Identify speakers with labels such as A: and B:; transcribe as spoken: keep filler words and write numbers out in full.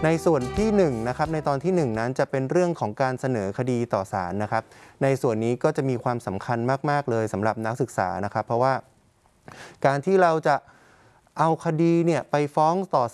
A: ในส่วนที่หนึ่งนะครับในตอนที่หนึ่งนั้นจะเป็นเรื่องของการเสนอคดีต่อศาลนะครับในส่วนนี้ก็จะมีความสำคัญมากๆเลยสำหรับนักศึกษานะครับเพราะว่าการที่เราจะเอาคดีเนี่ยไปฟ้องต่อ